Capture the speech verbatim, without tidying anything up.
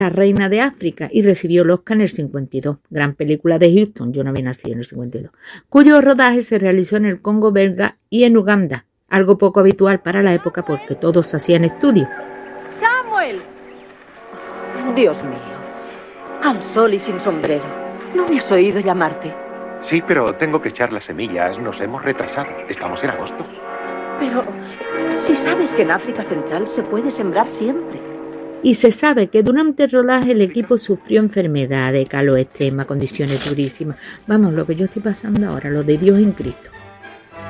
La reina de África y recibió el Oscar en el cincuenta y dos, gran película de Houston, yo no había nacido en el cincuenta y dos, cuyo rodaje se realizó en el Congo belga y en Uganda, algo poco habitual para la época porque todos se hacían estudios. ¡Samuel! Dios mío, al sol y sin sombrero. ¿No me has oído llamarte? Sí, pero tengo que echar las semillas, nos hemos retrasado, estamos en agosto. Pero si sabes que en África Central se puede sembrar siempre. Y se sabe que durante el rodaje el equipo sufrió enfermedades, calor extrema, condiciones durísimas. Vamos, lo que yo estoy pasando ahora, lo de Dios en Cristo.